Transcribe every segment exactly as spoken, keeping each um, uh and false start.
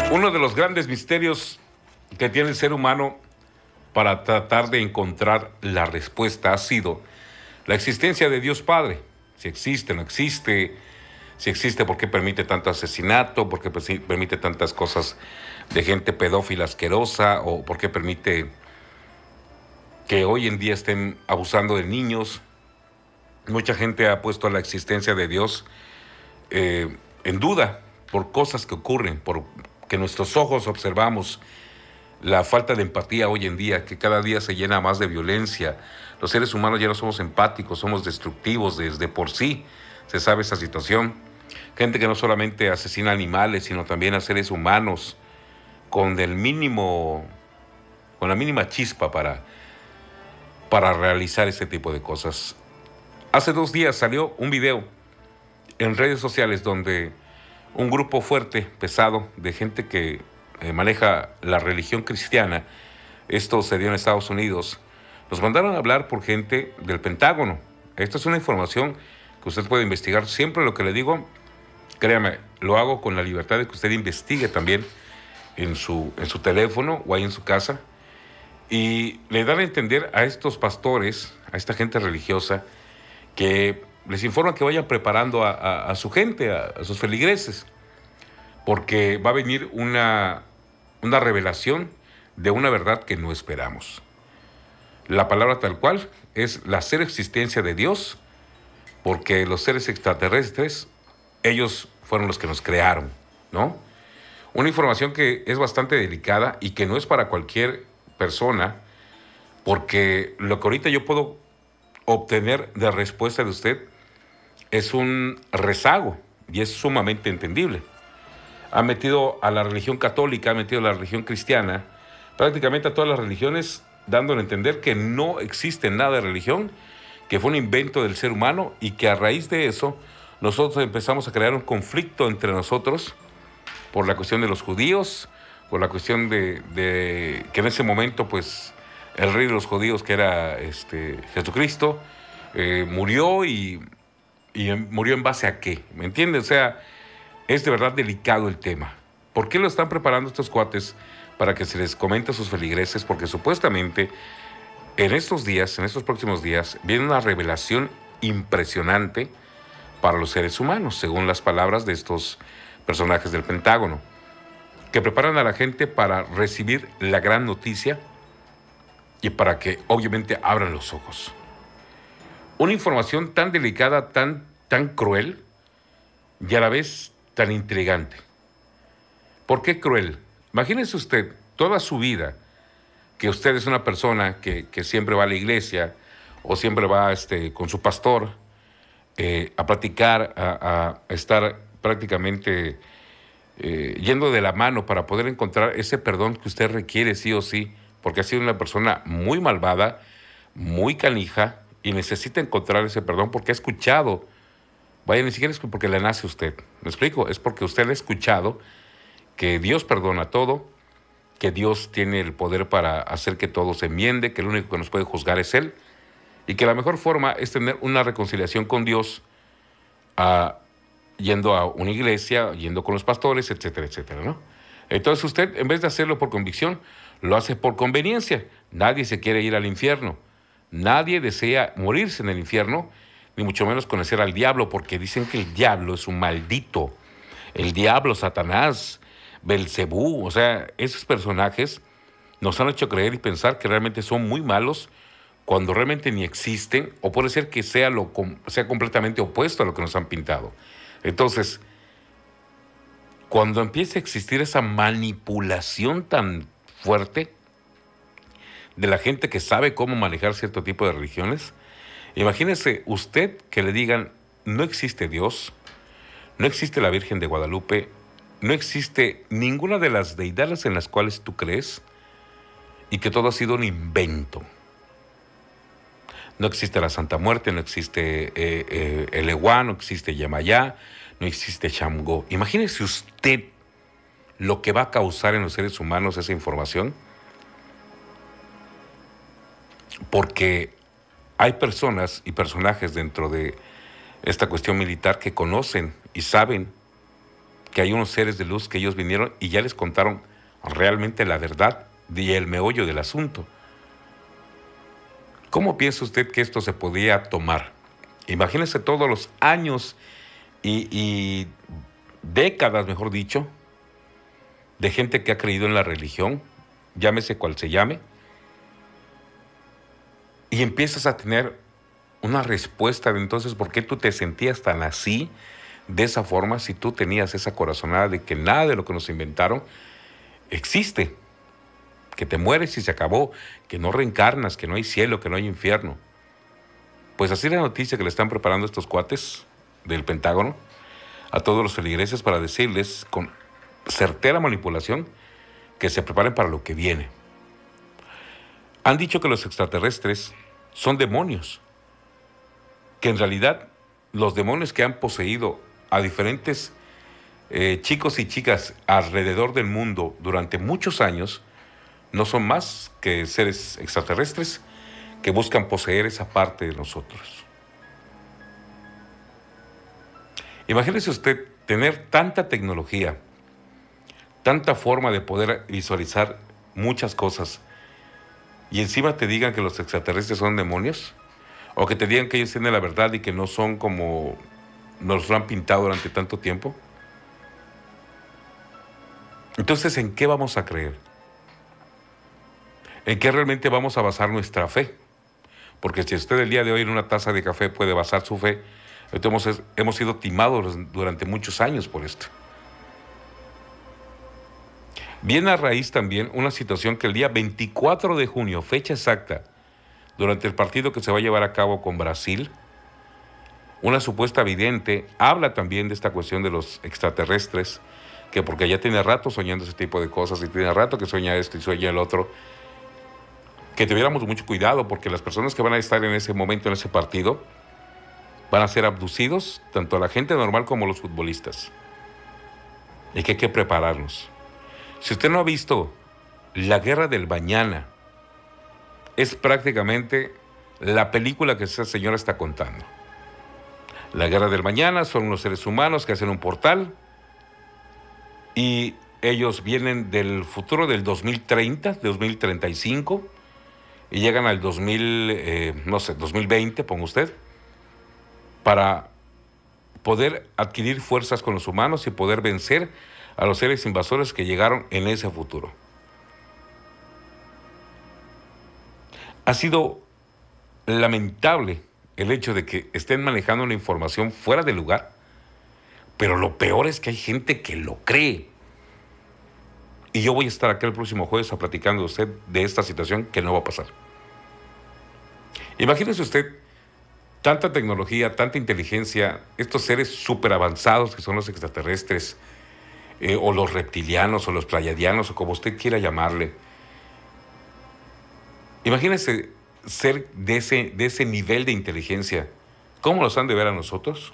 Uno de los grandes misterios que tiene el ser humano para tratar de encontrar la respuesta ha sido la existencia de Dios Padre. Si existe, no existe, si existe, ¿por qué permite tanto asesinato? ¿Por qué permite tantas cosas de gente pedófila asquerosa? ¿O por qué permite que hoy en día estén abusando de niños? Mucha gente ha puesto la existencia de Dios eh, en duda por cosas que ocurren, por que nuestros ojos observamos, la falta de empatía hoy en día, que cada día se llena más de violencia. Los seres humanos ya no somos empáticos, somos destructivos desde por sí. Se sabe esa situación. Gente que no solamente asesina animales, sino también a seres humanos con el mínimo, con la mínima chispa para, para realizar este tipo de cosas. Hace dos días salió un video en redes sociales donde un grupo fuerte, pesado, de gente que eh, maneja la religión cristiana, esto se dio en Estados Unidos, nos mandaron a hablar por gente del Pentágono. Esto es una información que usted puede investigar. Siempre lo que le digo, créame, lo hago con la libertad de que usted investigue también en su, en su teléfono o ahí en su casa, y le dan a entender a estos pastores, a esta gente religiosa, que les informan que vayan preparando a, a, a su gente, a, a sus feligreses, porque va a venir una, una revelación de una verdad que no esperamos. La palabra tal cual es la ser existencia de Dios, porque los seres extraterrestres, ellos fueron los que nos crearon, ¿no? Una información que es bastante delicada y que no es para cualquier persona, porque lo que ahorita yo puedo obtener de respuesta de usted es un rezago y es sumamente entendible. Ha metido a la religión católica, ha metido a la religión cristiana, prácticamente a todas las religiones, dándole a entender que no existe nada de religión, que fue un invento del ser humano y que a raíz de eso nosotros empezamos a crear un conflicto entre nosotros por la cuestión de los judíos, por la cuestión de, de que en ese momento pues el rey de los judíos, que era este, Jesucristo, eh, murió y, y murió en base a qué, ¿me entiendes? O sea, es de verdad delicado el tema. ¿Por qué lo están preparando estos cuates? Para que se les comente a sus feligreses, porque supuestamente en estos días, en estos próximos días, viene una revelación impresionante para los seres humanos, según las palabras de estos personajes del Pentágono, que preparan a la gente para recibir la gran noticia y para que obviamente abran los ojos. Una información tan delicada, tan, tan cruel y a la vez tan intrigante. ¿Por qué cruel? Imagínese usted toda su vida que usted es una persona que, que siempre va a la iglesia o siempre va este, con su pastor eh, a platicar, a, a estar prácticamente eh, yendo de la mano para poder encontrar ese perdón que usted requiere sí o sí, porque ha sido una persona muy malvada, muy canija y necesita encontrar ese perdón porque ha escuchado. Vaya, ni siquiera es porque le nace a usted, ¿me explico? Es porque usted ha escuchado que Dios perdona todo, que Dios tiene el poder para hacer que todo se enmiende, que el único que nos puede juzgar es Él, y que la mejor forma es tener una reconciliación con Dios, uh, yendo a una iglesia, yendo con los pastores, etcétera, etcétera, ¿no? Entonces usted, en vez de hacerlo por convicción, lo hace por conveniencia. Nadie se quiere ir al infierno. Nadie desea morirse en el infierno, ni mucho menos conocer al diablo, porque dicen que el diablo es un maldito. El diablo, Satanás, Belcebú, o sea, esos personajes nos han hecho creer y pensar que realmente son muy malos cuando realmente ni existen, o puede ser que sea, lo, sea completamente opuesto a lo que nos han pintado. Entonces, cuando empiece a existir esa manipulación tan fuerte de la gente que sabe cómo manejar cierto tipo de religiones, imagínese usted que le digan, no existe Dios, no existe la Virgen de Guadalupe, no existe ninguna de las deidades en las cuales tú crees y que todo ha sido un invento. No existe la Santa Muerte, no existe eh, eh, el Eguá, no existe Yemayá, no existe Shamgó. Imagínese usted lo que va a causar en los seres humanos esa información, porque hay personas y personajes dentro de esta cuestión militar que conocen y saben que hay unos seres de luz que ellos vinieron y ya les contaron realmente la verdad y el meollo del asunto. ¿Cómo piensa usted que esto se podía tomar? Imagínese todos los años y, y décadas, mejor dicho, de gente que ha creído en la religión, llámese cual se llame, y empiezas a tener una respuesta de entonces por qué tú te sentías tan así, de esa forma, si tú tenías esa corazonada de que nada de lo que nos inventaron existe, que te mueres y se acabó, que no reencarnas, que no hay cielo, que no hay infierno. Pues así la noticia que le están preparando estos cuates del Pentágono a todos los feligreses para decirles con certera manipulación que se preparen para lo que viene. Han dicho que los extraterrestres son demonios, que en realidad los demonios que han poseído a diferentes eh, chicos y chicas alrededor del mundo durante muchos años no son más que seres extraterrestres que buscan poseer esa parte de nosotros. Imagínese usted tener tanta tecnología, tanta forma de poder visualizar muchas cosas y encima te digan que los extraterrestres son demonios, o que te digan que ellos tienen la verdad y que no son como nos lo han pintado durante tanto tiempo. Entonces, ¿en qué vamos a creer? ¿En qué realmente vamos a basar nuestra fe? Porque si usted el día de hoy en una taza de café puede basar su fe, entonces hemos sido timados durante muchos años por esto. Viene a raíz también una situación que el día veinticuatro de junio, fecha exacta, durante el partido que se va a llevar a cabo con Brasil, una supuesta vidente habla también de esta cuestión de los extraterrestres, que porque ya tiene rato soñando ese tipo de cosas y tiene rato que sueña esto y sueña el otro, que tuviéramos mucho cuidado porque las personas que van a estar en ese momento en ese partido van a ser abducidos, tanto la gente normal como los futbolistas, y que hay que prepararnos. Si usted no ha visto La Guerra del Mañana, es prácticamente la película que esa señora está contando. La Guerra del Mañana son unos seres humanos que hacen un portal y ellos vienen del futuro del dos mil treinta, dos mil treinta y cinco y llegan al dos mil, eh, no sé, dos mil veinte, ponga usted, para poder adquirir fuerzas con los humanos y poder vencer a los seres invasores que llegaron en ese futuro. Ha sido lamentable el hecho de que estén manejando una información fuera de lugar, pero lo peor es que hay gente que lo cree. Y yo voy a estar aquí el próximo jueves a platicando de usted de esta situación que no va a pasar. Imagínese usted tanta tecnología, tanta inteligencia, estos seres súper avanzados que son los extraterrestres, eh, o los reptilianos, o los pleiadianos, o como usted quiera llamarle. Imagínese ser de ese, de ese nivel de inteligencia. ¿Cómo nos han de ver a nosotros?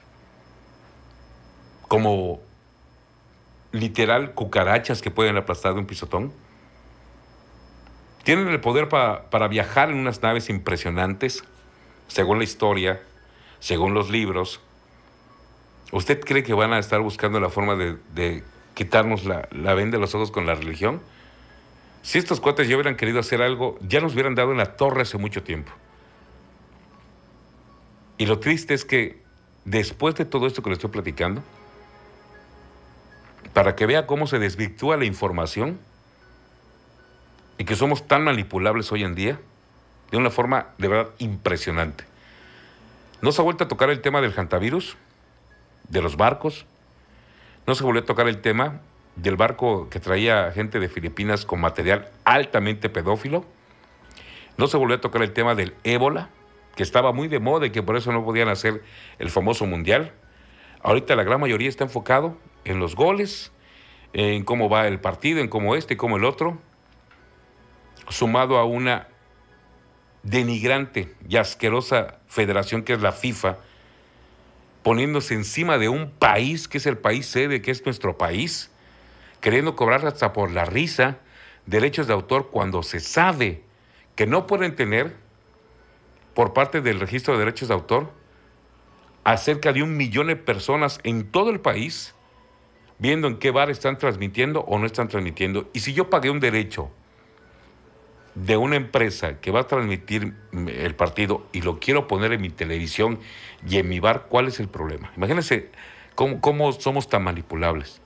Como literal cucarachas que pueden aplastar de un pisotón. Tienen el poder pa, para viajar en unas naves impresionantes, según la historia, según los libros. ¿Usted cree que van a estar buscando la forma de, de quitarnos la, la venda de los ojos con la religión? Si estos cuates ya hubieran querido hacer algo, ya nos hubieran dado en la torre hace mucho tiempo. Y lo triste es que después de todo esto que le estoy platicando, para que vea cómo se desvirtúa la información y que somos tan manipulables hoy en día, de una forma de verdad impresionante. No se ha vuelto a tocar el tema del hantavirus, de los barcos. No se volvió a tocar el tema del barco que traía gente de Filipinas con material altamente pedófilo. No se volvió a tocar el tema del ébola, que estaba muy de moda y que por eso no podían hacer el famoso mundial. Ahorita la gran mayoría está enfocado en los goles, en cómo va el partido, en cómo este y cómo el otro, sumado a una denigrante y asquerosa federación que es la FIFA, poniéndose encima de un país que es el país sede, que es nuestro país, queriendo cobrar hasta por la risa derechos de autor cuando se sabe que no pueden tener por parte del registro de derechos de autor a cerca de un millón de personas en todo el país viendo en qué bar están transmitiendo o no están transmitiendo. Y si yo pagué un derecho de una empresa que va a transmitir el partido y lo quiero poner en mi televisión y en mi bar, ¿cuál es el problema? Imagínense cómo, cómo somos tan manipulables.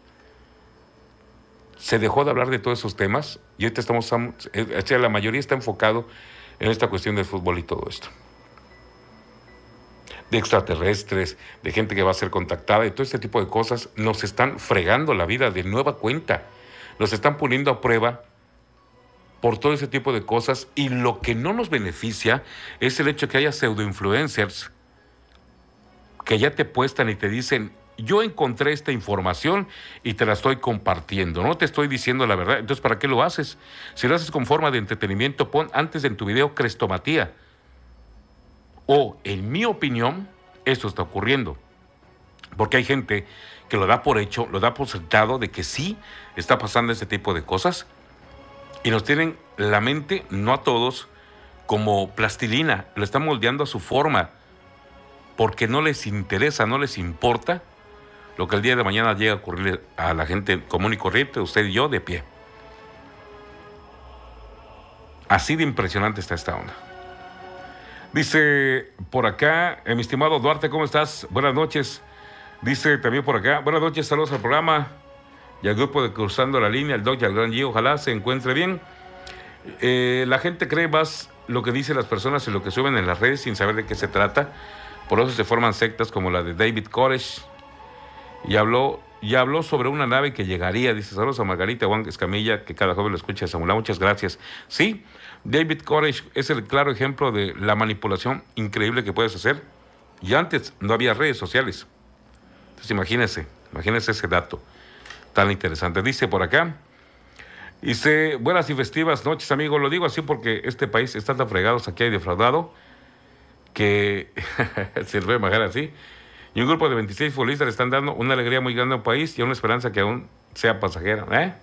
Se dejó de hablar de todos esos temas y ahorita estamos, o sea, la mayoría está enfocado en esta cuestión del fútbol y todo esto. De extraterrestres, de gente que va a ser contactada y todo este tipo de cosas, nos están fregando la vida de nueva cuenta. Nos están poniendo a prueba por todo ese tipo de cosas, y lo que no nos beneficia es el hecho de que haya pseudoinfluencers que ya te puestan y te dicen, yo encontré esta información y te la estoy compartiendo, no te estoy diciendo la verdad. Entonces, ¿para qué lo haces? Si lo haces con forma de entretenimiento, pon antes en tu video crestomatía. O, en mi opinión, esto está ocurriendo. Porque hay gente que lo da por hecho, lo da por sentado de que sí está pasando ese tipo de cosas. Y nos tienen la mente, no a todos, como plastilina. Lo están moldeando a su forma. Porque no les interesa, no les importa lo que el día de mañana llegue a ocurrir a la gente común y corriente, usted y yo, de pie. Así de impresionante está esta onda. Dice por acá, eh, mi estimado Duarte, ¿cómo estás? Buenas noches. Dice también por acá, buenas noches, saludos al programa y al grupo de Cruzando la Línea, el Doc y al Gran G, ojalá se encuentre bien. Eh, la gente cree más lo que dicen las personas y lo que suben en las redes sin saber de qué se trata. Por eso se forman sectas como la de David Koresh. Y habló, y habló sobre una nave que llegaría. Dice, saludos a Margarita Juan Escamilla, que cada joven lo escucha de Samulá. Muchas gracias. Sí, David Koresh es el claro ejemplo de la manipulación increíble que puedes hacer. Y antes no había redes sociales. Entonces imagínense, imagínense ese dato tan interesante. Dice por acá, dice, buenas y festivas noches, amigo. Lo digo así porque este país está tan fregado, aquí hay defraudado, que se lo voy a imaginar así. Y un grupo de veintiséis futbolistas le están dando una alegría muy grande a un país y una esperanza que aún sea pasajera. ¿eh?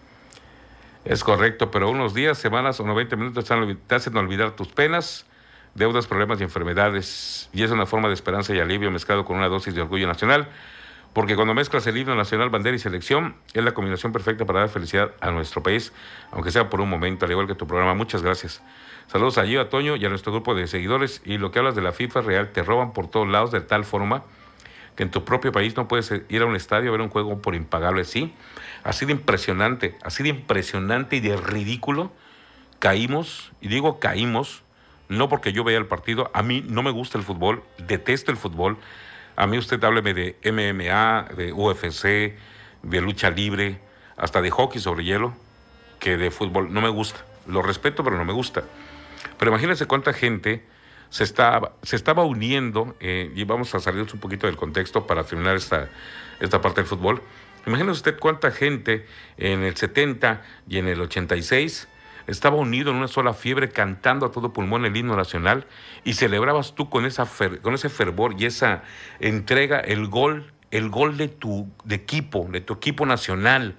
Es correcto, pero unos días, semanas o noventa minutos te hacen olvidar tus penas, deudas, problemas y enfermedades. Y es una forma de esperanza y alivio mezclado con una dosis de orgullo nacional. Porque cuando mezclas el himno nacional, bandera y selección, es la combinación perfecta para dar felicidad a nuestro país, aunque sea por un momento, al igual que tu programa. Muchas gracias. Saludos a Gio, a Toño y a nuestro grupo de seguidores. Y lo que hablas de la FIFA real, te roban por todos lados de tal forma que en tu propio país no puedes ir a un estadio a ver un juego por impagable. Sí, así de impresionante, así de impresionante y de ridículo caímos, y digo caímos, no porque yo vea el partido, a mí no me gusta el fútbol, detesto el fútbol. A mí usted hábleme de M M A, de U F C, de lucha libre, hasta de hockey sobre hielo, que de fútbol no me gusta. Lo respeto, pero no me gusta. Pero imagínense cuánta gente se estaba, se estaba uniendo, eh, y vamos a salirnos un poquito del contexto para terminar esta, esta parte del fútbol. Imagínese usted cuánta gente en el setenta y en el ochenta y seis estaba unido en una sola fiebre cantando a todo pulmón el himno nacional, y celebrabas tú con, esa fer, con ese fervor y esa entrega el gol, el gol de tu de equipo, de tu equipo nacional.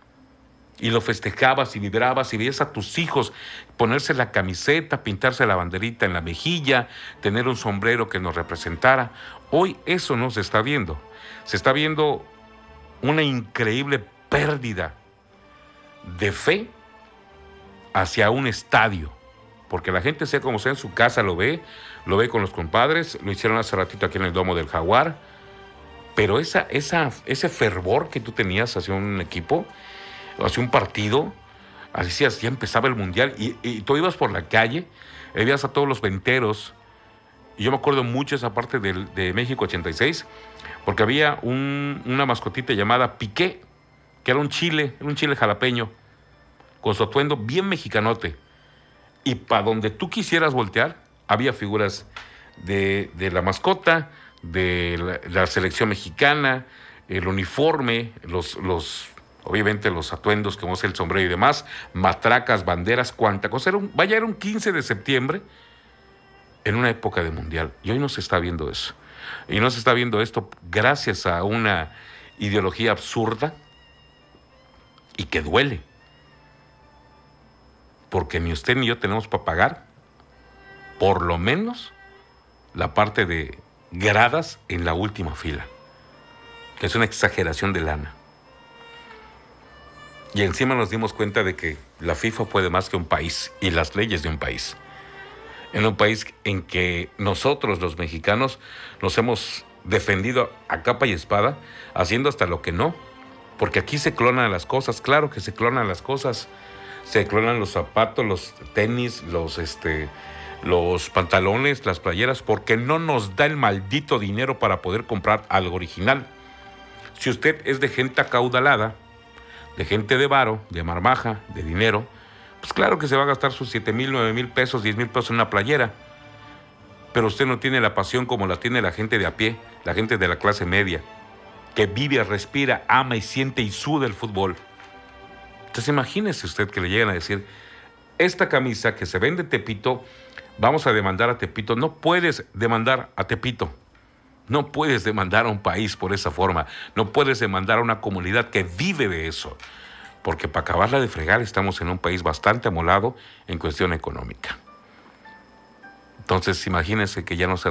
Y lo festejabas y vibrabas y veías a tus hijos ponerse la camiseta, pintarse la banderita en la mejilla, tener un sombrero que nos representara. Hoy eso no se está viendo. Se está viendo una increíble pérdida de fe hacia un estadio. Porque la gente, sea como sea, en su casa lo ve, lo ve con los compadres, lo hicieron hace ratito aquí en el Domo del Jaguar. Pero esa, esa, ese fervor que tú tenías hacia un equipo, hacia un partido, así ya empezaba el mundial, y, y tú ibas por la calle, y veías a todos los venteros, y yo me acuerdo mucho esa parte de, de México ochenta y seis, porque había un, una mascotita llamada Piqué, que era un chile, era un chile jalapeño, con su atuendo bien mexicanote, y para donde tú quisieras voltear, había figuras de, de la mascota, de la, la selección mexicana, el uniforme, los... los obviamente los atuendos como es el sombrero y demás, matracas, banderas, cuánta cosa. Era un, vaya, era un quince de septiembre en una época de mundial. Y hoy no se está viendo eso. Y no se está viendo esto gracias a una ideología absurda y que duele. Porque ni usted ni yo tenemos para pagar por lo menos la parte de gradas en la última fila, que es una exageración de lana. Y encima nos dimos cuenta de que la FIFA puede más que un país y las leyes de un país. En un país en que nosotros los mexicanos nos hemos defendido a capa y espada, haciendo hasta lo que no. Porque aquí se clonan las cosas, claro que se clonan las cosas. Se clonan los zapatos, los tenis, los, este, los pantalones, las playeras, porque no nos da el maldito dinero para poder comprar algo original. Si usted es de gente acaudalada, de gente de varo, de marmaja, de dinero, pues claro que se va a gastar sus siete mil, nueve mil pesos, diez mil pesos en una playera. Pero usted no tiene la pasión como la tiene la gente de a pie, la gente de la clase media, que vive, respira, ama y siente y suda el fútbol. Entonces imagínese usted que le llegan a decir, esta camisa que se vende en Tepito, vamos a demandar a Tepito. No puedes demandar a Tepito. No puedes demandar a un país por esa forma. No puedes demandar a una comunidad que vive de eso. Porque para acabarla de fregar estamos en un país bastante amolado en cuestión económica. Entonces imagínense que ya no se